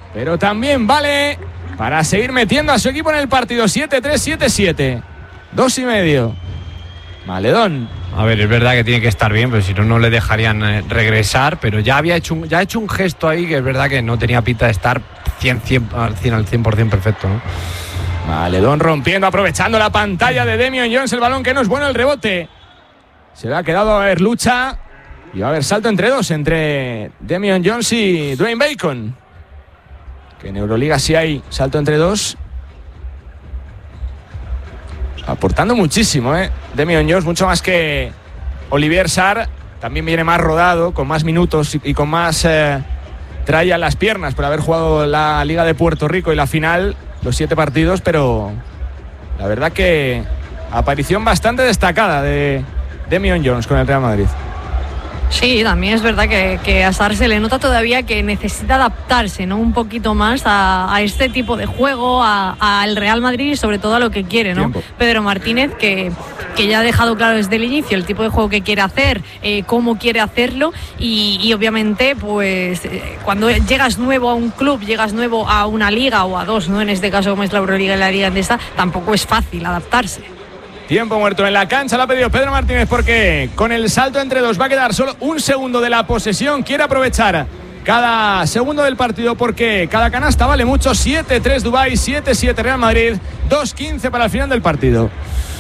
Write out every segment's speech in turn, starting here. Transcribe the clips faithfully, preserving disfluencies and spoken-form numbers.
pero también vale para seguir metiendo a su equipo en el partido. Siete tres, siete siete. Dos y medio. Maledón. A ver, es verdad que tiene que estar bien, pero si no, no le dejarían eh, regresar. Pero ya había hecho un, ya ha hecho un gesto ahí que es verdad que no tenía pinta de estar cien, cien, al cien, al cien por ciento perfecto, ¿no? Maledón rompiendo, aprovechando la pantalla de Damian Jones. El balón que no es bueno, el rebote. Se le ha quedado a haber lucha. Y va a haber salto entre dos, entre Damian Jones y Dwayne Bacon. Que en Euroliga sí hay salto entre dos. Aportando muchísimo, ¿eh? Damian Jones, mucho más que Olivier Sarr. También viene más rodado, con más minutos y, y con más eh, tralla en las piernas por haber jugado la Liga de Puerto Rico y la final, los siete partidos, pero la verdad que aparición bastante destacada de Damian Jones con el Real Madrid. Sí, también es verdad que, que a Sarr se le nota todavía que necesita adaptarse, ¿no? Un poquito más a, a este tipo de juego, al Real Madrid y sobre todo a lo que quiere, ¿no? Tiempo. Pedro Martínez, que, que ya ha dejado claro desde el inicio el tipo de juego que quiere hacer, eh, cómo quiere hacerlo y, y obviamente, pues eh, cuando llegas nuevo a un club, llegas nuevo a una liga o a dos, ¿no? En este caso como es la Euroliga y la Liga Endesa, tampoco es fácil adaptarse. Tiempo muerto en la cancha, lo ha pedido Pedro Martínez porque con el salto entre dos va a quedar solo un segundo de la posesión. Quiere aprovechar cada segundo del partido porque cada canasta vale mucho. Siete tres Dubái, siete siete Real Madrid, dos quince para el final del partido.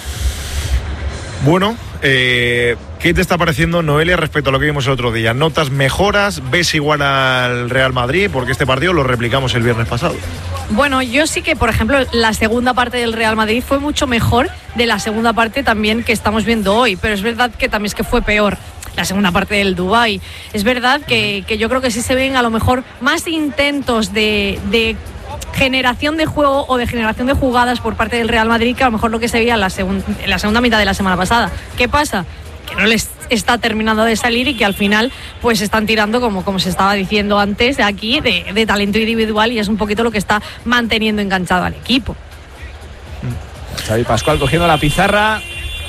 Bueno, eh, ¿qué te está pareciendo, Noelia, respecto a lo que vimos el otro día? ¿Notas mejoras? ¿Ves igual al Real Madrid? Porque este partido lo replicamos el viernes pasado. Bueno, yo sí que, por ejemplo, la segunda parte del Real Madrid fue mucho mejor de la segunda parte también que estamos viendo hoy, pero es verdad que también es que fue peor la segunda parte del Dubái. Es verdad que, que yo creo que sí se ven a lo mejor más intentos de... de generación de juego o de generación de jugadas por parte del Real Madrid que a lo mejor lo que se veía en la, segun- en la segunda mitad de la semana pasada. ¿Qué pasa? Que no les está terminando de salir y que al final pues están tirando, como, como se estaba diciendo antes, de aquí, de, de talento individual, y es un poquito lo que está manteniendo enganchado al equipo. Xavi Pascual cogiendo la pizarra,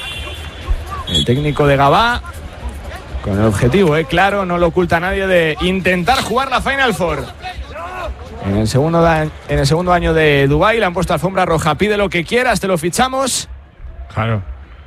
el técnico de Gabá, con el objetivo, eh, claro, no lo oculta nadie, de intentar jugar la Final Four. En el segundo, da- en el segundo año de Dubái le han puesto alfombra roja. Pide lo que quieras, te lo fichamos. Claro.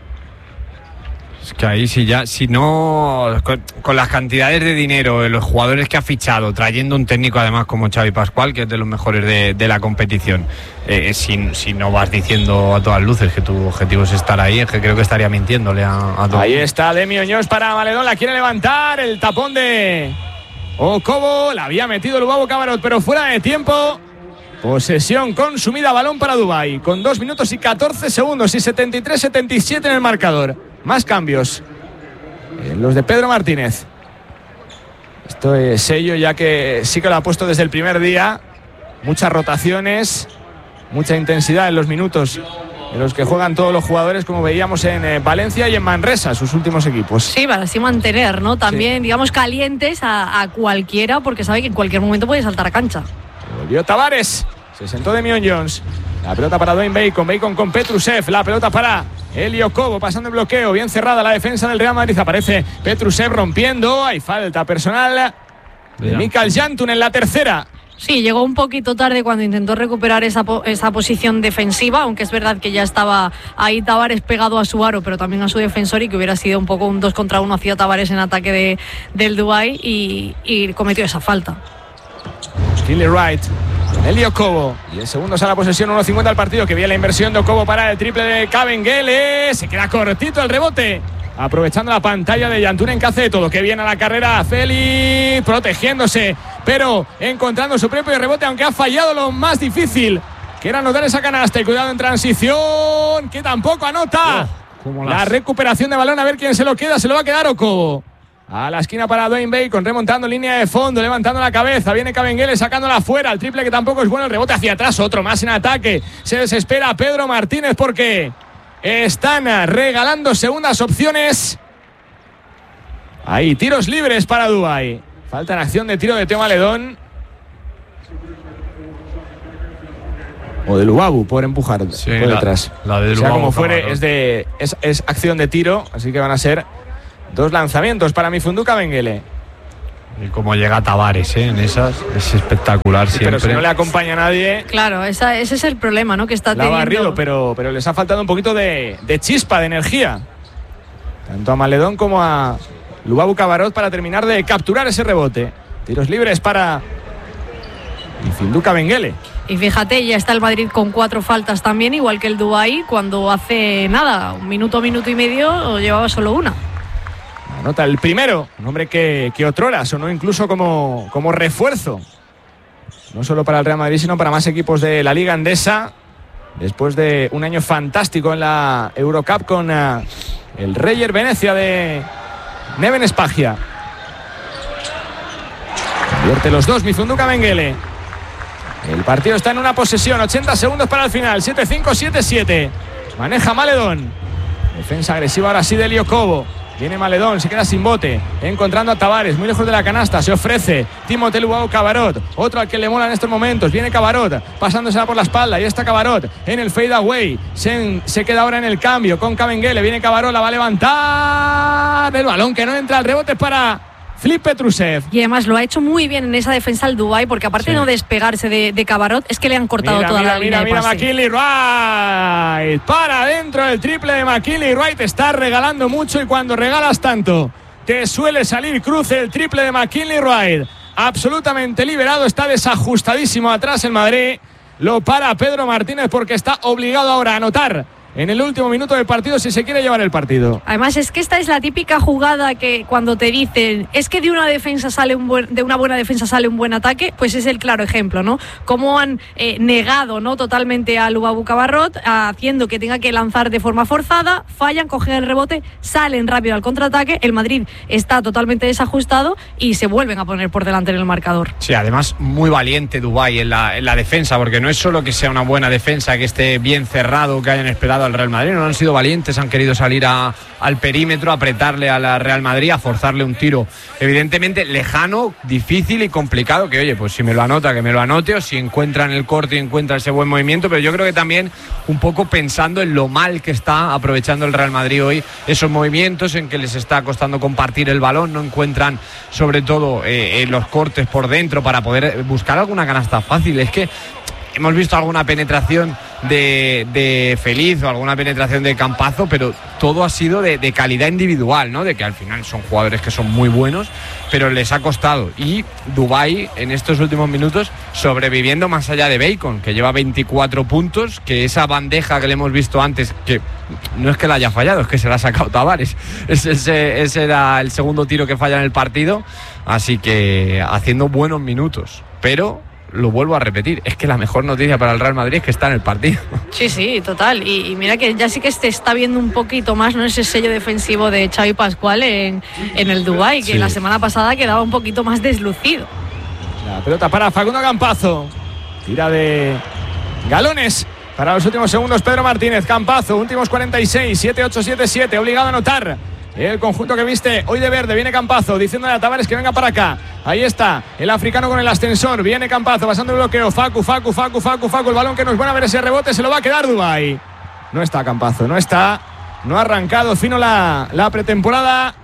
Es que ahí si ya, si no, con, con las cantidades de dinero de los jugadores que ha fichado, trayendo un técnico además como Xavi Pascual, que es de los mejores de, de la competición, eh, si, si no vas diciendo a todas luces que tu objetivo es estar ahí, es que creo que estaría mintiéndole a, a todos. Ahí está Demi Oñós para Maledón, la quiere levantar, el tapón de Okobo, la había metido Lubabo Cabarot, pero fuera de tiempo. Posesión consumida, balón para Dubái, con dos minutos y catorce segundos y setenta y tres setenta y siete en el marcador. Más cambios, eh, los de Pedro Martínez. Esto es sello, ya que sí que lo ha puesto desde el primer día. Muchas rotaciones, mucha intensidad en los minutos en los que juegan todos los jugadores, como veíamos en eh, Valencia y en Manresa, sus últimos equipos. Sí, para así mantener, ¿no? También, sí, digamos, calientes a, a cualquiera, porque sabe que en cualquier momento puede saltar a cancha. Volvió Tavares, se sentó Damian Jones. La pelota para Dwayne Bacon, Bacon con Petrusev, la pelota para Elio Cobo, pasando el bloqueo, bien cerrada la defensa del Real Madrid, aparece Petrusev rompiendo, hay falta personal de Mikael Jantun en la tercera. Sí, llegó un poquito tarde cuando intentó recuperar esa, po- esa posición defensiva, aunque es verdad que ya estaba ahí Tavares pegado a su aro, pero también a su defensor, y que hubiera sido un poco un dos contra uno hacia Tavares en ataque de, del Dubái, y, y cometió esa falta. Kinley Wright, Elio Cobo, y el segundo sale a posesión, uno cincuenta al partido, que viene la inversión de Cobo para el triple de Kabengele, se queda cortito el rebote, aprovechando la pantalla de Jantunen, que hace de todo, que viene a la carrera Félix, protegiéndose, pero encontrando su propio rebote, aunque ha fallado lo más difícil, que era anotar esa canasta. Y cuidado en transición, que tampoco anota. Oh, la recuperación de balón, a ver quién se lo queda, se lo va a quedar Okobo. A la esquina para Dwayne Bacon, remontando línea de fondo, levantando la cabeza, viene Kabengele sacándola afuera, el triple que tampoco es bueno, el rebote hacia atrás, otro más en ataque, se desespera Pedro Martínez porque están regalando segundas opciones. Ahí, tiros libres para Dubái. Falta en acción de tiro de Teo Maledón. O de Lubabu por empujar, sí, por la, detrás. La de Lubabu, sea como fuere, claro. es, de, es, es acción de tiro, así que van a ser dos lanzamientos para Mifundu Kabengele. Y como llega Tavares, ¿eh? En esas, es espectacular sí, siempre. Pero si no le acompaña nadie. Claro, esa, ese es el problema, ¿no? Que está la ha teniendo. barrido, pero, pero les ha faltado un poquito de, de chispa, de energía. Tanto a Maledón como a Lubabu Cabarrot para terminar de capturar ese rebote. Tiros libres para Finduka Bengele. Y fíjate, ya está el Madrid con cuatro faltas también, igual que el Dubái, cuando hace nada, un minuto, minuto y medio, llevaba solo una. Anota el primero, un hombre que, que otrora sonó incluso como, como refuerzo. No solo para el Real Madrid, sino para más equipos de la Liga Endesa. Después de un año fantástico en la Eurocup con uh, el Reyer Venecia de Neven Espagia. Convierte los dos, Mifunduka Bengele. El partido está en una posesión, ochenta segundos para el final, siete cinco, siete siete. Maneja Maledón. Defensa agresiva ahora sí de Elio Cobo. Viene Maledón, se queda sin bote, encontrando a Tavares, muy lejos de la canasta, se ofrece Timothée Lubabu Cabarrot, otro al que le mola en estos momentos, viene Cabarrot, pasándosela por la espalda, y está Cabarrot en el fade away, se, se queda ahora en el cambio con Kabengele, viene Cabarrot, la va a levantar, el balón que no entra, el rebote es para Filip Petrusev. Y además lo ha hecho muy bien en esa defensa el Dubái, porque aparte sí. de no despegarse de, de Cabarrot, es que le han cortado mira, toda mira, la mira, línea mira, de pase. McKinley Wright para adentro el triple de McKinley Wright. Está regalando mucho y cuando regalas tanto te suele salir cruce. El triple de McKinley Wright absolutamente liberado, está desajustadísimo atrás el Madrid. Lo para Pedro Martínez porque está obligado ahora a anotar en el último minuto del partido si se quiere llevar el partido. Además es que esta es la típica jugada que cuando te dicen es que de una defensa sale un buen, de una buena defensa sale un buen ataque, pues es el claro ejemplo, ¿no? Cómo han eh, negado, ¿no? totalmente a Lubabu Cabarrot, haciendo que tenga que lanzar de forma forzada, fallan, cogen el rebote, salen rápido al contraataque, el Madrid está totalmente desajustado y se vuelven a poner por delante en el marcador. Sí, además muy valiente Dubái en la, en la defensa, porque no es solo que sea una buena defensa, que esté bien cerrado, que hayan esperado al Real Madrid, no han sido valientes, han querido salir a, al perímetro, apretarle a la Real Madrid, a forzarle un tiro evidentemente lejano, difícil y complicado, que oye, pues si me lo anota, que me lo anote, o si encuentran el corte y encuentran ese buen movimiento, pero yo creo que también un poco pensando en lo mal que está aprovechando el Real Madrid hoy, esos movimientos en que les está costando compartir el balón, no encuentran sobre todo eh, eh, los cortes por dentro para poder buscar alguna canasta fácil. Es que hemos visto alguna penetración de, de Feliz o alguna penetración de Campazo, pero todo ha sido de, de calidad individual, ¿no? De que al final son jugadores que son muy buenos, pero les ha costado. Y Dubái en estos últimos minutos sobreviviendo más allá de Bacon, que lleva veinticuatro puntos, que esa bandeja que le hemos visto antes, que no es que la haya fallado, es que se la ha sacado Tavares. Ese, ese, ese era el segundo tiro que falla en el partido, así que haciendo buenos minutos, pero lo vuelvo a repetir, es que la mejor noticia para el Real Madrid es que está en el partido. Sí, sí, total. Y, y mira que ya sí que se está viendo un poquito más, ¿no? Ese sello defensivo de Xavi Pascual en, en el Dubái, que sí. La semana pasada quedaba un poquito más deslucido. La pelota para Facundo Campazo. Tira de galones para los últimos segundos Pedro Martínez. Campazo, últimos cuarenta y seis, siete ocho, siete siete, obligado a anotar. El conjunto que viste hoy de verde, viene Campazo diciéndole a Tavares que venga para acá. Ahí está el africano con el ascensor, viene Campazo pasando el bloqueo, Facu, Facu, Facu, Facu, Facu, el balón que no es bueno, a ver ese rebote, se lo va a quedar Dubái. No está Campazo, no está, no ha arrancado fino la, la pretemporada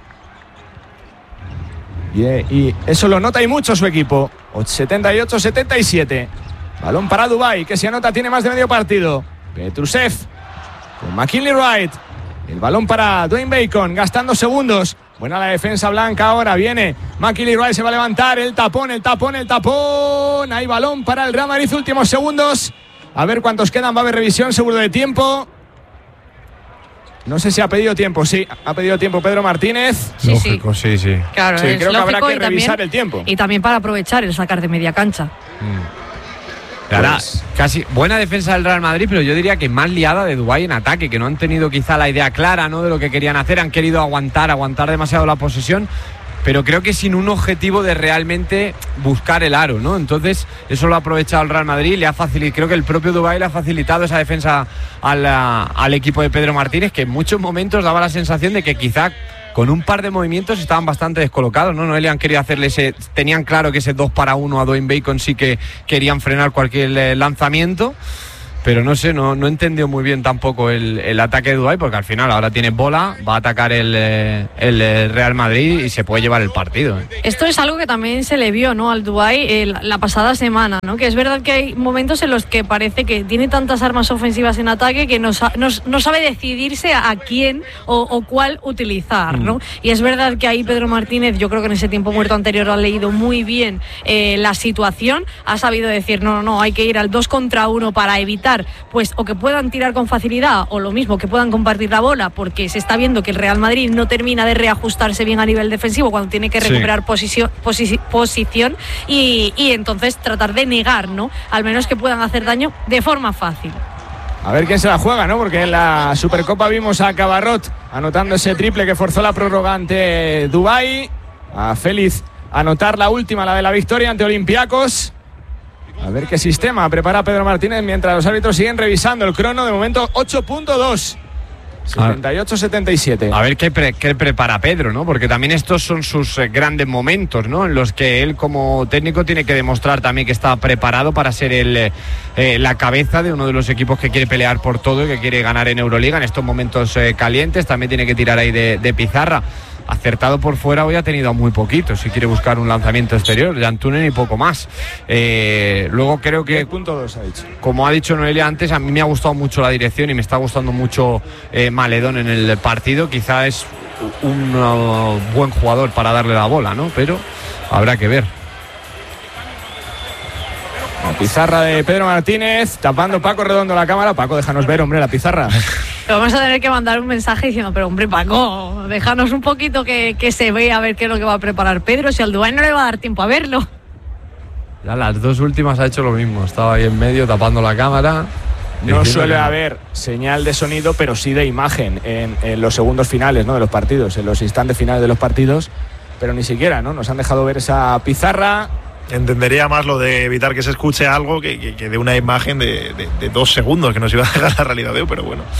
y, y eso lo nota y mucho su equipo. setenta y ocho setenta y siete, balón para Dubái, que si anota tiene más de medio partido. Petrusev con McKinley Wright. El balón para Dwayne Bacon, gastando segundos. Buena la defensa blanca ahora. Viene McKinley Wright, se va a levantar. El tapón, el tapón, el tapón. Hay balón para el Real Madrid, últimos segundos. A ver cuántos quedan, va a haber revisión seguro de tiempo. No sé si ha pedido tiempo, sí. Ha pedido tiempo Pedro Martínez. Sí, lógico, sí, sí. sí. Claro, sí, es creo lógico, que habrá que revisar también, el tiempo. Y también para aprovechar el sacar de media cancha. Mm. Ahora, pues, casi buena defensa del Real Madrid, pero yo diría que más liada de Dubái en ataque, que no han tenido quizá la idea clara, ¿no?, de lo que querían hacer, han querido aguantar, aguantar demasiado la posesión, pero creo que sin un objetivo de realmente buscar el aro, ¿no? Entonces, eso lo ha aprovechado el Real Madrid, le ha facilitado, creo que el propio Dubái le ha facilitado esa defensa al, al equipo de Pedro Martínez, que en muchos momentos daba la sensación de que quizá con un par de movimientos estaban bastante descolocados, ¿no? No le han querido hacerle ese, tenían claro que ese dos para uno a Dwayne Bacon sí que querían frenar cualquier lanzamiento, pero no sé, no, no entendió muy bien tampoco el, el ataque de Dubái, porque al final ahora tiene bola, va a atacar el, el Real Madrid y se puede llevar el partido. Esto es algo que también se le vio, ¿no?, al Dubái eh, la, la pasada semana, ¿no? Que es verdad que hay momentos en los que parece que tiene tantas armas ofensivas en ataque que no, no, no sabe decidirse a, a quién o, o cuál utilizar, ¿no? Mm. Y es verdad que ahí Pedro Martínez, yo creo que en ese tiempo muerto anterior ha leído muy bien eh, la situación, ha sabido decir, no, no, no, hay que ir al dos contra uno para evitar, pues, o que puedan tirar con facilidad o lo mismo, que puedan compartir la bola, porque se está viendo que el Real Madrid no termina de reajustarse bien a nivel defensivo cuando tiene que recuperar sí. posición, posi- posición y, y entonces tratar de negar, ¿no?, al menos que puedan hacer daño de forma fácil. A ver quién se la juega, ¿no? Porque en la Supercopa vimos a Cabarrot anotando ese triple que forzó la prórroga ante Dubái. A Félix anotar la última, la de la victoria ante Olympiacos. A ver qué sistema prepara Pedro Martínez mientras los árbitros siguen revisando el crono. De momento ocho punto dos. setenta y ocho setenta y siete. A ver qué, pre, qué prepara Pedro, ¿no? Porque también estos son sus eh, grandes momentos, ¿no? En los que él como técnico tiene que demostrar también que está preparado para ser el, eh, la cabeza de uno de los equipos que quiere pelear por todo y que quiere ganar en Euroliga en estos momentos eh, calientes. También tiene que tirar ahí de, de pizarra. Acertado por fuera hoy ha tenido muy poquito. Si quiere buscar un lanzamiento exterior, Jan Tunen y poco más. Eh, luego creo que, punto dos ha dicho. Como ha dicho Noelia antes, a mí me ha gustado mucho la dirección y me está gustando mucho eh, Maledón en el partido. Quizá es un uh, buen jugador para darle la bola, ¿no? Pero habrá que ver. La pizarra de Pedro Martínez, tapando Paco Redondo la cámara. Paco, déjanos ver, hombre, la pizarra. Pero vamos a tener que mandar un mensaje diciendo, pero hombre, Paco, déjanos un poquito que, que se vea a ver qué es lo que va a preparar Pedro, si al Dubái no le va a dar tiempo a verlo. Ya las dos últimas ha hecho lo mismo, estaba ahí en medio tapando la cámara. No suele haber señal de sonido, pero sí de imagen en, en los segundos finales, ¿no?, de los partidos, en los instantes finales de los partidos, pero ni siquiera, ¿no?, nos han dejado ver esa pizarra. Entendería más lo de evitar que se escuche algo que, que, que de una imagen de, de, de dos segundos que nos iba a dejar la realidad de hoy, pero bueno.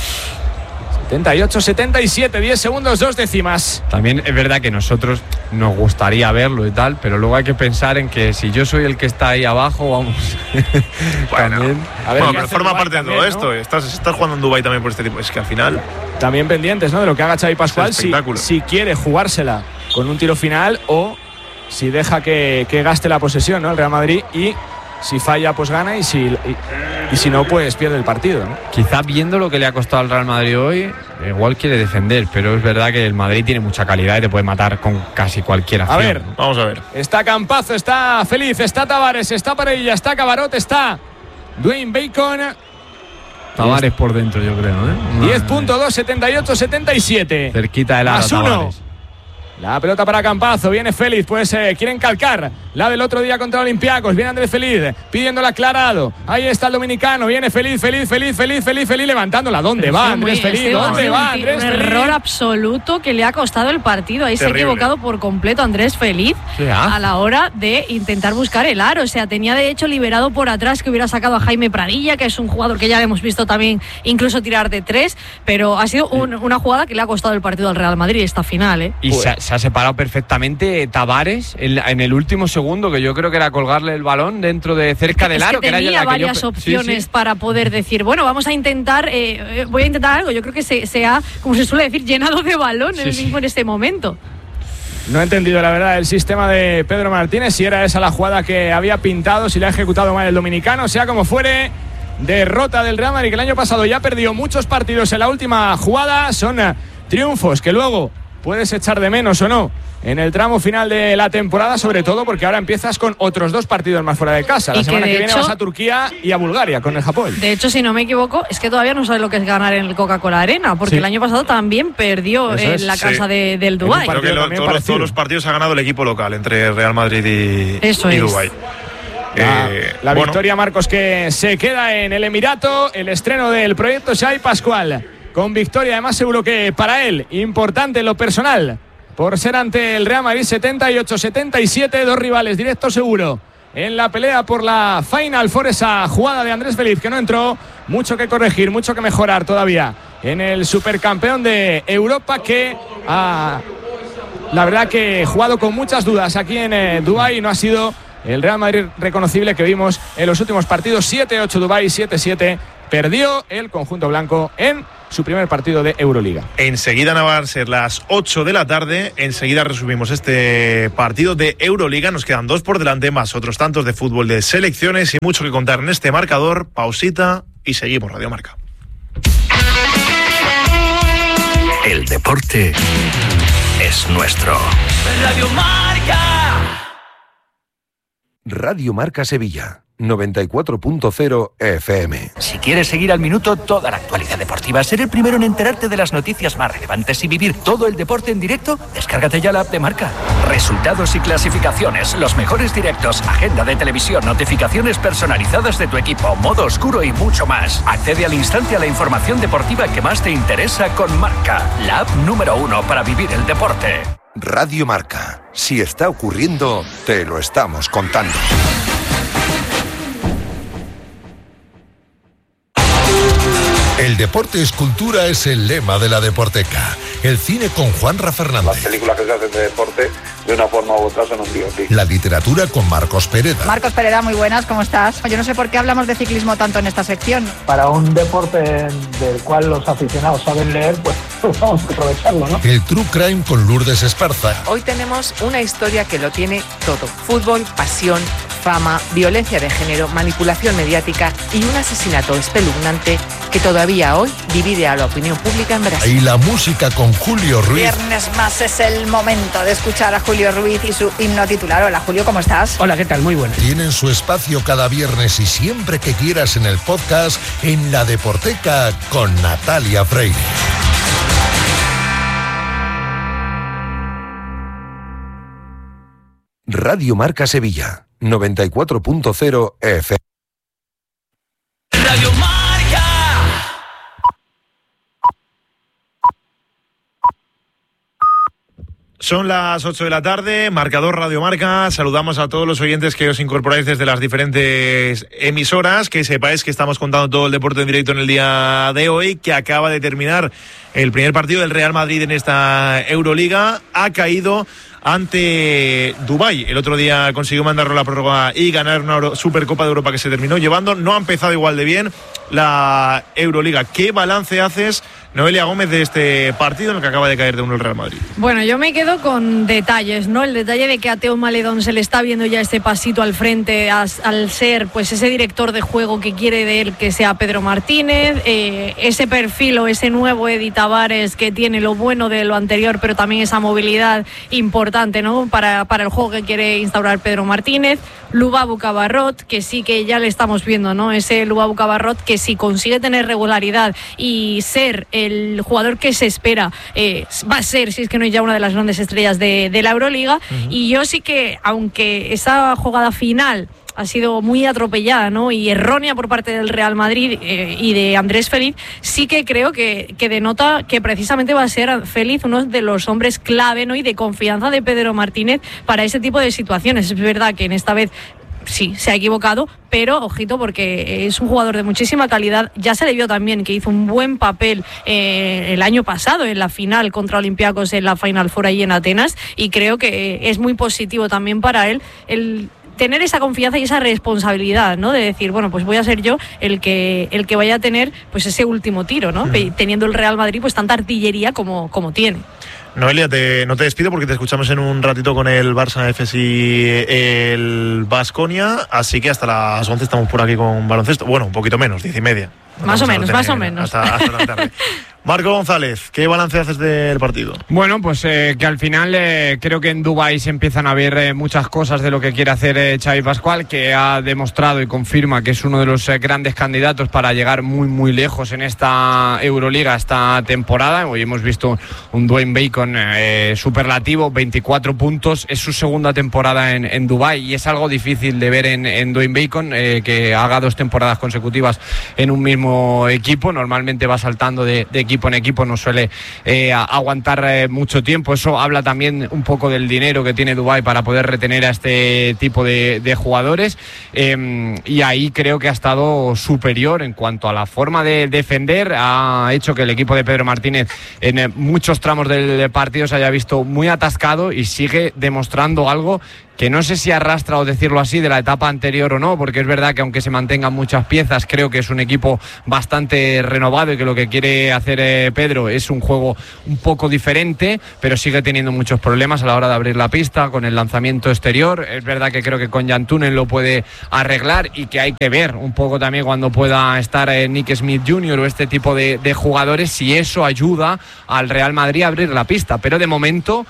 setenta y ocho setenta y siete, diez segundos, dos décimas. También es verdad que nosotros nos gustaría verlo y tal, pero luego hay que pensar en que si yo soy el que está ahí abajo, vamos. Bueno, también. A ver, bueno, pero forma parte de todo también, esto, ¿no? Estás, estás jugando en Dubái también por este tipo. Es que al final. También pendientes, ¿no?, de lo que haga Xavi Pascual, si, si quiere jugársela con un tiro final o si deja que, que gaste la posesión, ¿no?, el Real Madrid, y si falla pues gana y si, y, y si no pues pierde el partido, ¿no? Quizá viendo lo que le ha costado al Real Madrid hoy, igual quiere defender, pero es verdad que el Madrid tiene mucha calidad y te puede matar con casi cualquier acción. A ver, vamos a ver. Está Campazo, está Feliz, está Tavares, está Parella, está Cabarot, está Dwayne Bacon. Tavares por dentro, yo creo, ¿eh? diez punto dos, setenta y ocho setenta y siete. Cerquita del aro, más uno. Tavares. La pelota para Campazo, viene Félix, pues eh, quieren calcar la del otro día contra Olympiacos, viene Andrés Feliz pidiéndola aclarado, ahí está el dominicano, viene Feliz, Feliz, Feliz, Feliz, Feliz, Feliz levantándola, ¿dónde Pero va sí, Andrés muy, Feliz? ¿Dónde un, va un, Andrés un Feliz? error absoluto que le ha costado el partido, ahí Terrible. Se ha equivocado por completo Andrés Feliz a la hora de intentar buscar el aro, o sea, tenía de hecho liberado por atrás que hubiera sacado a Jaime Pradilla, que es un jugador que ya hemos visto también incluso tirar de tres, pero ha sido un, una jugada que le ha costado el partido al Real Madrid esta final, ¿eh? Y pues. se, se ha separado perfectamente Tavares en, en el último segundo, que yo creo que era colgarle el balón dentro de cerca del aro. Es que tenía que era la varias que yo... opciones sí, sí. para poder decir, bueno, vamos a intentar, eh, voy a intentar algo. Yo creo que se, se ha, como se suele decir, llenado de balón sí, el mismo sí. en este momento. No he entendido la verdad el sistema de Pedro Martínez, si era esa la jugada que había pintado, si la ha ejecutado mal el dominicano, sea como fuere. Derrota del Real Madrid, que el año pasado ya perdió muchos partidos en la última jugada. Son triunfos que luego puedes echar de menos o no en el tramo final de la temporada, sobre todo porque ahora empiezas con otros dos partidos más fuera de casa. La semana que, que viene hecho, vas a Turquía y a Bulgaria con el Japón. De hecho, si no me equivoco, es que todavía no sabes lo que es ganar en el Coca-Cola Arena, porque sí. el año pasado también perdió en es, la casa sí. de, del Dubái. Creo que lo, todos, todos los partidos ha ganado el equipo local entre Real Madrid y, Eso y es. Dubái. La, eh, la bueno. victoria, Marcos, que se queda en el Emirato, el estreno del proyecto Xavi Pascual, con victoria además seguro que para él, importante en lo personal, por ser ante el Real Madrid. Setenta y ocho setenta y siete, dos rivales directos seguro en la pelea por la Final Four. Esa jugada de Andrés Feliz que no entró, mucho que corregir, mucho que mejorar todavía en el supercampeón de Europa, que ha, la verdad que jugado con muchas dudas aquí en eh, Dubái. No ha sido el Real Madrid reconocible que vimos en los últimos partidos. Siete ocho Dubái, siete siete perdió el conjunto blanco en su primer partido de Euroliga. Enseguida van a ser las ocho de la tarde. Enseguida resumimos este partido de Euroliga. Nos quedan dos por delante, más otros tantos de fútbol de selecciones y mucho que contar en este marcador. Pausita y seguimos. Radio Marca. El deporte es nuestro. Radio Marca. Radio Marca Sevilla, noventa y cuatro punto cero F M. Si quieres seguir al minuto toda la actualidad deportiva, ser el primero en enterarte de las noticias más relevantes y vivir todo el deporte en directo, descárgate ya la app de Marca. Resultados y clasificaciones, los mejores directos, agenda de televisión, notificaciones personalizadas de tu equipo, modo oscuro y mucho más. Accede al instante a la información deportiva que más te interesa con Marca, la app número uno para vivir el deporte. Radio Marca. Si está ocurriendo, te lo estamos contando. El deporte es cultura es el lema de la Deporteca. El cine con Juanra Fernández. Las películas que se hacen de deporte, de una forma u otra, son un biopic. La literatura con Marcos Pereda. Marcos Pereda, muy buenas, ¿cómo estás? Yo no sé por qué hablamos de ciclismo tanto en esta sección. Para un deporte del cual los aficionados saben leer, pues, pues vamos a aprovecharlo, ¿no? El True Crime con Lourdes Esparza. Hoy tenemos una historia que lo tiene todo. Fútbol, pasión, fama, violencia de género, manipulación mediática y un asesinato espeluznante que todavía hoy divide a la opinión pública en Brasil. Y la música con Julio Ruiz. Viernes más es el momento de escuchar a Julio Ruiz y su himno titular. Hola Julio, ¿cómo estás? Hola, ¿qué tal? Muy buena. Tienen su espacio cada viernes y siempre que quieras en el podcast en La Deporteca con Natalia Freire. Radio Marca Sevilla, noventa y cuatro punto cero F M. Radio Marca. Son las ocho de la tarde, marcador Radio Marca. Saludamos a todos los oyentes que os incorporáis desde las diferentes emisoras. Que sepáis que estamos contando todo el deporte en directo en el día de hoy, que acaba de terminar el primer partido del Real Madrid en esta Euroliga. Ha caído ante Dubái. El otro día consiguió mandarlo a la prórroga y ganar una Supercopa de Europa que se terminó llevando. No ha empezado igual de bien la Euroliga. ¿Qué balance haces, Noelia Gómez, de este partido en el que acaba de caer de uno el Real Madrid? Bueno, yo me quedo con detalles, ¿no? El detalle de que a Teo Maledón se le está viendo ya este pasito al frente a, al ser pues ese director de juego que quiere de él que sea Pedro Martínez, eh, ese perfil o ese nuevo Edi Tavares que tiene lo bueno de lo anterior, pero también esa movilidad importante, ¿no? Para, para el juego que quiere instaurar Pedro Martínez. Lubabu Cabarrot, que sí que ya le estamos viendo, ¿no? Ese Lubabu Cabarrot que si consigue tener regularidad y ser el jugador que se espera, eh, va a ser, si es que no es ya una de las grandes estrellas de, de la Euroliga. Uh-huh. Y yo sí que, aunque esa jugada final ha sido muy atropellada, ¿no? Y errónea por parte del Real Madrid eh, y de Andrés Feliz, sí que creo que, que denota que precisamente va a ser Feliz uno de los hombres clave, ¿no? Y de confianza de Pedro Martínez para ese tipo de situaciones. Es verdad que en esta vez sí, se ha equivocado, pero ojito porque es un jugador de muchísima calidad. Ya se le vio también que hizo un buen papel eh, el año pasado en la final contra Olympiacos en la Final Four ahí en Atenas, y creo que es muy positivo también para él el tener esa confianza y esa responsabilidad, ¿no? De decir, bueno, pues voy a ser yo el que el que vaya a tener pues ese último tiro, ¿no? Uh-huh. Teniendo el Real Madrid pues tanta artillería como, como tiene. Noelia, te, no te despido porque te escuchamos en un ratito con el Barça F S y el Baskonia, así que hasta las once estamos por aquí con baloncesto. Bueno, un poquito menos, diez y media. No más o menos, más o menos. Hasta, hasta la tarde. Marco González, ¿qué balance haces del partido? Bueno, pues eh, que al final eh, creo que en Dubái se empiezan a ver eh, muchas cosas de lo que quiere hacer eh, Xavi Pascual, que ha demostrado y confirma que es uno de los eh, grandes candidatos para llegar muy muy lejos en esta Euroliga esta temporada. Hoy hemos visto un Dwayne Bacon eh, superlativo, veinticuatro puntos, es su segunda temporada en, en Dubái y es algo difícil de ver en, en Dwayne Bacon, eh, que haga dos temporadas consecutivas en un mismo equipo. Normalmente va saltando de, de equipo en equipo, no suele eh, aguantar eh, mucho tiempo. Eso habla también un poco del dinero que tiene Dubái para poder retener a este tipo de, de jugadores, eh, y ahí creo que ha estado superior en cuanto a la forma de defender. Ha hecho que el equipo de Pedro Martínez en eh, muchos tramos del partido se haya visto muy atascado y sigue demostrando algo que no sé si arrastra, o decirlo así, de la etapa anterior o no, porque es verdad que aunque se mantengan muchas piezas, creo que es un equipo bastante renovado y que lo que quiere hacer eh, Pedro es un juego un poco diferente, pero sigue teniendo muchos problemas a la hora de abrir la pista con el lanzamiento exterior. Es verdad que creo que con Jan Tunen lo puede arreglar y que hay que ver un poco también cuando pueda estar eh, Nick Smith junior o este tipo de, de jugadores, si eso ayuda al Real Madrid a abrir la pista, pero de momento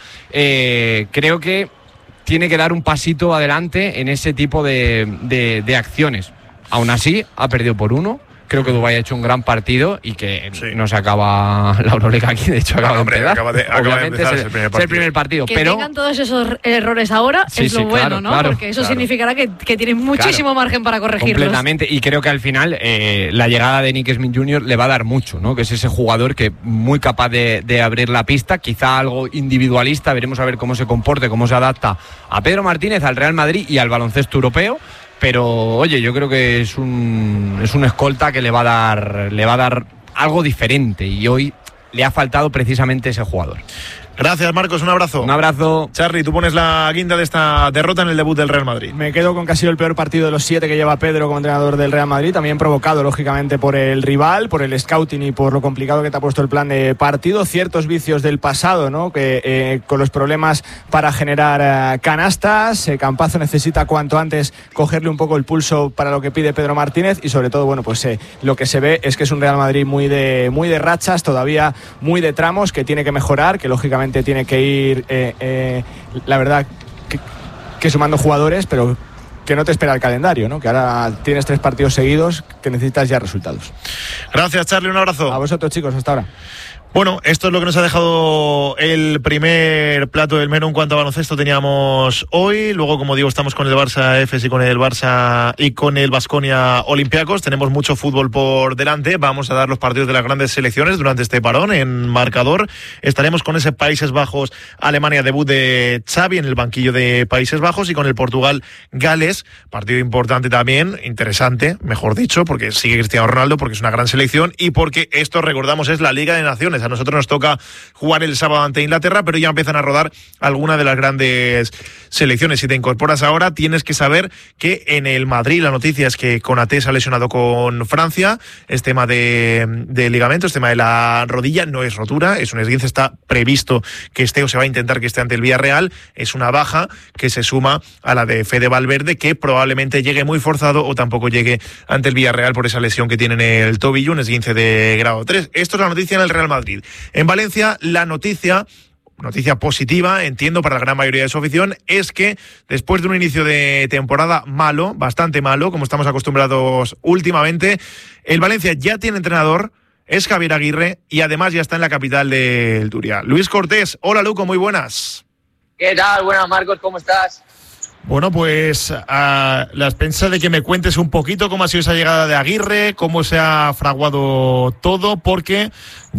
eh, creo que tiene que dar un pasito adelante en ese tipo de, de, de acciones. Aún así, ha perdido por uno. Creo que Dubái ha hecho un gran partido y que sí. no se acaba la Euroliga aquí, de hecho acaba no, hombre, de empezar. Acaba de, acaba Obviamente de empezar, es, el primer es el primer partido. Que pero tengan todos esos errores ahora sí, es lo sí, bueno, claro, ¿no? Claro, Porque eso claro. significará que, que tienen muchísimo claro, margen para corregirlos. Completamente, y creo que al final eh, la llegada de Nick Smith junior le va a dar mucho, ¿no? Que es ese jugador que muy capaz de, de abrir la pista, quizá algo individualista, veremos a ver cómo se comporte, cómo se adapta a Pedro Martínez, al Real Madrid y al baloncesto europeo. Pero oye, yo creo que es un es un escolta que le va a dar le va a dar algo diferente y hoy le ha faltado precisamente ese jugador. Gracias, Marcos, un abrazo. Un abrazo. Charly, tú pones la guinda de esta derrota en el debut del Real Madrid. Me quedo con que ha sido el peor partido de los siete que lleva Pedro como entrenador del Real Madrid, también provocado lógicamente por el rival, por el scouting y por lo complicado que te ha puesto el plan de partido, ciertos vicios del pasado, ¿no? Que eh, con los problemas para generar eh, canastas, eh, Campazzo necesita cuanto antes cogerle un poco el pulso para lo que pide Pedro Martínez y sobre todo, bueno, pues eh, lo que se ve es que es un Real Madrid muy de muy de rachas, todavía muy de tramos, que tiene que mejorar, que lógicamente tiene que ir, eh, eh, la verdad, que, que sumando jugadores, pero que no te espera el calendario, ¿no? Que ahora tienes tres partidos seguidos que necesitas ya resultados. Gracias, Charly, un abrazo. A vosotros, chicos, hasta ahora. Bueno, esto es lo que nos ha dejado el primer plato del menú en cuanto a baloncesto teníamos hoy. Luego, como digo, estamos con el Barça Efes y con el Barça y con el Baskonia Olympiacos. Tenemos mucho fútbol por delante. Vamos a dar los partidos de las grandes selecciones durante este parón en marcador. Estaremos con ese Países Bajos Alemania, debut de Xavi en el banquillo de Países Bajos, y con el Portugal Gales, partido importante también, interesante, mejor dicho, porque sigue Cristiano Ronaldo, porque es una gran selección y porque esto, recordamos, es la Liga de Naciones. A nosotros nos toca jugar el sábado ante Inglaterra, pero ya empiezan a rodar algunas de las grandes selecciones. Si te incorporas ahora, tienes que saber que en el Madrid la noticia es que Konaté se ha lesionado con Francia. Es tema de, de ligamento, es tema de la rodilla, no es rotura, es un esguince, está previsto que esté o se va a intentar que esté ante el Villarreal. Es una baja que se suma a la de Fede Valverde, que probablemente llegue muy forzado o tampoco llegue ante el Villarreal por esa lesión que tiene en el tobillo, un esguince de grado tres. Esto es la noticia en el Real Madrid. En Valencia, la noticia, noticia positiva, entiendo, para la gran mayoría de su afición, es que después de un inicio de temporada malo, bastante malo, como estamos acostumbrados últimamente, el Valencia ya tiene entrenador, es Javier Aguirre, y además ya está en la capital del Turia. Luis Cortés, hola Luco, muy buenas. ¿Qué tal? Buenas, Marcos, ¿cómo estás? Bueno, pues a la expensa de que me cuentes un poquito cómo ha sido esa llegada de Aguirre, cómo se ha fraguado todo, porque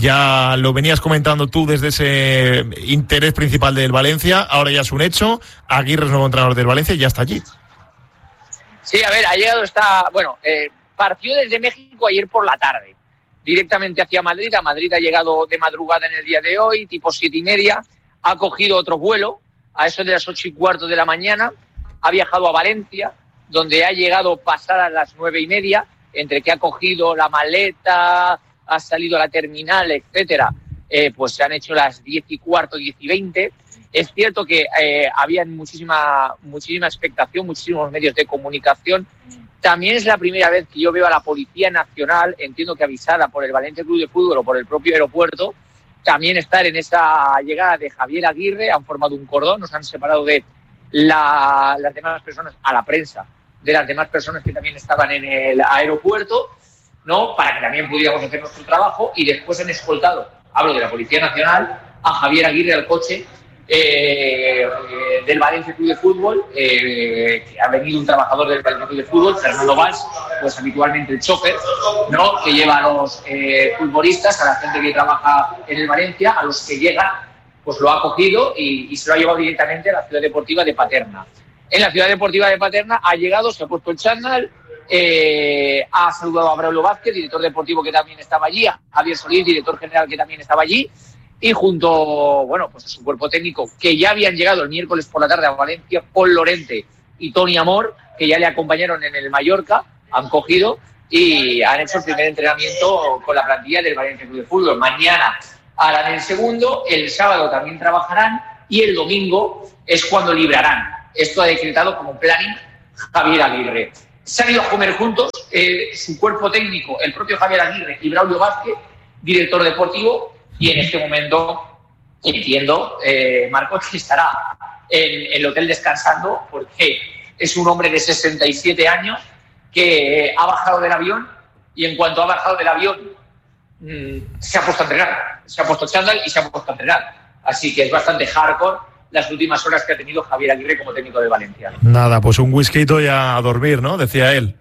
ya lo venías comentando tú desde ese interés principal del Valencia, ahora ya es un hecho, Aguirre es nuevo entrenador del Valencia y ya está allí. Sí, a ver, ha llegado, está, bueno, eh, partió desde México ayer por la tarde, directamente hacia Madrid. A Madrid ha llegado de madrugada en el día de hoy, tipo siete y media, ha cogido otro vuelo a eso de las ocho y cuarto de la mañana. Ha viajado a Valencia, donde ha llegado pasadas las nueve y media, entre que ha cogido la maleta, ha salido a la terminal, etcétera. Eh, pues se han hecho las diez y cuarto, diez y veinte. Es cierto que eh, había muchísima, muchísima expectación, muchísimos medios de comunicación. También es la primera vez que yo veo a la Policía Nacional, entiendo que avisada por el Valencia Club de Fútbol o por el propio aeropuerto, también estar en esa llegada de Javier Aguirre. Han formado un cordón, nos han separado de La, las demás personas, a la prensa, de las demás personas que también estaban en el aeropuerto, ¿no? Para que también pudiéramos hacer nuestro trabajo, y después han escoltado, hablo de la Policía Nacional, a Javier Aguirre al coche eh, del Valencia Club de Fútbol, eh, que ha venido un trabajador del Valencia Club de Fútbol, Fernando Valls, pues habitualmente el chofer, ¿no? Que lleva a los eh, futbolistas, a la gente que trabaja en el Valencia, a los que llegan, pues lo ha cogido y, y se lo ha llevado directamente a la Ciudad Deportiva de Paterna. En la Ciudad Deportiva de Paterna ha llegado, se ha puesto el chándal, eh, ha saludado a Braulio Vázquez, director deportivo, que también estaba allí, a Javier Solís, director general, que también estaba allí, y junto, bueno, pues a su cuerpo técnico, que ya habían llegado el miércoles por la tarde a Valencia, Paul Lorente y Toni Amor, que ya le acompañaron en el Mallorca, han cogido y han hecho el primer entrenamiento con la plantilla del Valencia Club de Fútbol. Mañana harán el segundo, el sábado también trabajarán y el domingo es cuando librarán. Esto ha decretado como planning Javier Aguirre. Se han ido a comer juntos eh, su cuerpo técnico, el propio Javier Aguirre y Braulio Vázquez, director deportivo, y en este momento entiendo, eh, Marcos, que estará en, en el hotel descansando porque es un hombre de sesenta y siete años que eh, ha bajado del avión y en cuanto ha bajado del avión mmm, se ha puesto a entrenar, se ha puesto chándal y se ha puesto a entrenar. Así que es bastante hardcore las últimas horas que ha tenido Javier Aguirre como técnico de Valencia. Nada, pues un whisky y a dormir, ¿no? Decía él.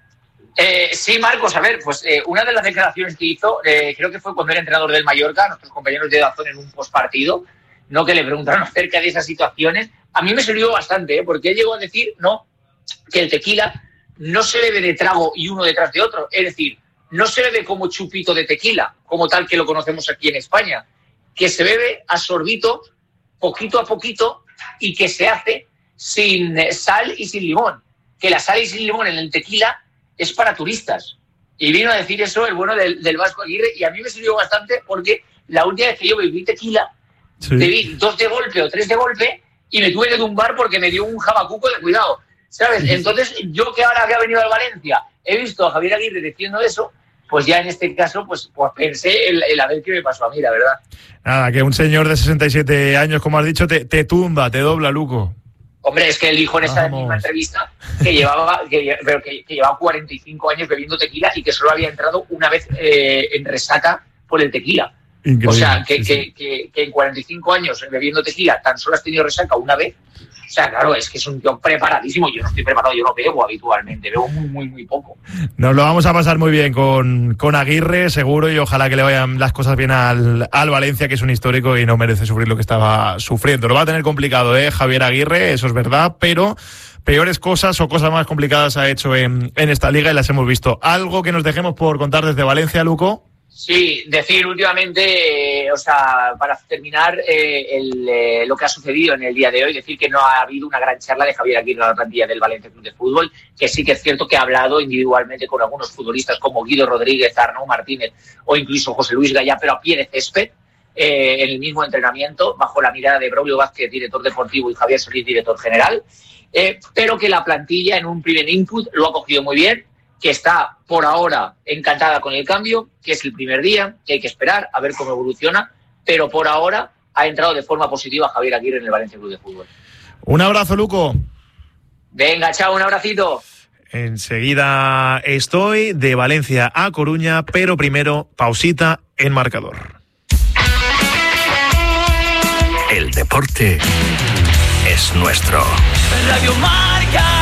Eh, sí, Marcos, a ver, pues eh, una de las declaraciones que hizo, eh, creo que fue cuando era entrenador del Mallorca, nuestros compañeros de Dazón en un postpartido, ¿no? Que le preguntaron acerca de esas situaciones. A mí me sirvió bastante, ¿eh? Porque él llegó a decir, no, que el tequila no se bebe de trago y uno detrás de otro. Es decir, no se bebe como chupito de tequila, como tal que lo conocemos aquí en España, que se bebe a sorbito, poquito a poquito, y que se hace sin sal y sin limón. Que la sal y sin limón en el tequila es para turistas. Y vino a decir eso el bueno del, del Vasco Aguirre, y a mí me sirvió bastante porque la última vez que yo bebí tequila, sí, bebí dos de golpe o tres de golpe y me tuve que tumbar porque me dio un jabacuco de cuidado, ¿sabes? Entonces, yo que ahora había venido a Valencia, he visto a Javier Aguirre diciendo eso, pues ya en este caso, pues, pues pensé en, en la vez que me pasó a mí, la verdad. Nada, que un señor de sesenta y siete años, como has dicho, te, te tumba, te dobla, Luco. Hombre, es que él dijo en esa Vamos. misma entrevista que llevaba, que, pero que, que llevaba cuarenta y cinco años bebiendo tequila y que solo había entrado una vez eh, en resaca por el tequila. Increíble, o sea, que, sí, que, sí. Que, que en cuarenta y cinco años bebiendo tequila tan solo has tenido resaca una vez. O sea, claro, es que es un tío preparadísimo. Yo no estoy preparado, yo no bebo habitualmente, bebo muy, muy, muy poco. Nos lo vamos a pasar muy bien con, con Aguirre, seguro, y ojalá que le vayan las cosas bien al, al Valencia, que es un histórico y no merece sufrir lo que estaba sufriendo. Lo va a tener complicado, ¿eh? Javier Aguirre, eso es verdad, pero peores cosas o cosas más complicadas ha hecho en, en esta liga y las hemos visto. ¿Algo que nos dejemos por contar desde Valencia, Luco? Sí, decir últimamente, eh, o sea, para terminar eh, el, eh, lo que ha sucedido en el día de hoy, decir que no ha habido una gran charla de Javier Aguirre en la plantilla del Valencia Club de Fútbol, que sí que es cierto que ha hablado individualmente con algunos futbolistas como Guido Rodríguez, Arnau Martínez o incluso José Luis Gallá, pero a pie de césped, eh, en el mismo entrenamiento, bajo la mirada de Braulio Vázquez, director deportivo, y Javier Solís, director general, eh, pero que la plantilla en un primer input lo ha cogido muy bien, que está por ahora encantada con el cambio, que es el primer día, que hay que esperar a ver cómo evoluciona, pero por ahora ha entrado de forma positiva Javier Aguirre en el Valencia Club de Fútbol. Un abrazo, Luco. Venga, chao, un abracito. Enseguida estoy de Valencia a Coruña, pero primero pausita en marcador. El deporte es nuestro. Radio Marca.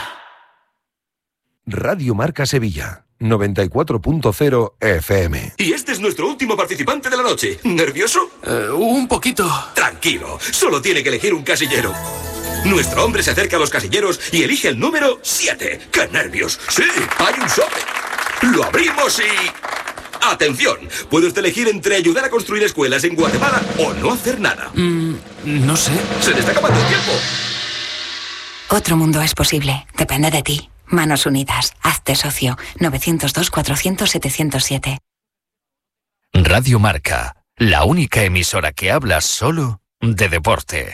Radio Marca Sevilla, noventa y cuatro punto cero F M. Y este es nuestro último participante de la noche. ¿Nervioso? Uh, un poquito. Tranquilo, solo tiene que elegir un casillero. Nuestro hombre se acerca a los casilleros y elige el número siete. ¡Qué nervios! Sí, hay un sobre. Lo abrimos y... ¡Atención! Puede usted elegir entre ayudar a construir escuelas en Guatemala o no hacer nada. Mm, no sé. Se le está acabando el tiempo. Otro mundo es posible. Depende de ti. Manos Unidas. Hazte socio. novecientos dos, cuatrocientos, setecientos siete. Radio Marca. La única emisora que habla solo de deporte.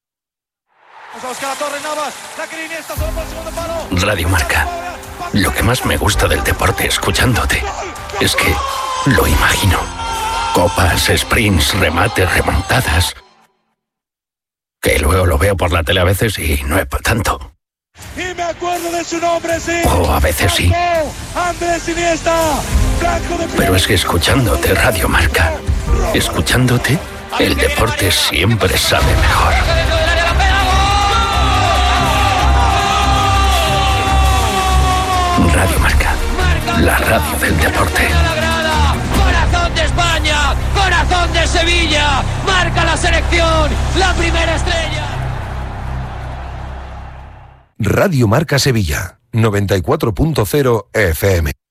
Radio Marca. Lo que más me gusta del deporte escuchándote es que lo imagino. Copas, sprints, remates, remontadas. Que luego lo veo por la tele a veces y no es para tanto. Y me acuerdo de su nombre, sí. O a veces sí. Andrés Iniesta. Pero es que escuchándote Radio Marca, escuchándote, el deporte siempre sabe mejor. Radio Marca, la radio del deporte. Corazón de España, corazón de Sevilla, marca la selección, la primera estrella. Radio Marca Sevilla, noventa y cuatro punto cero F M.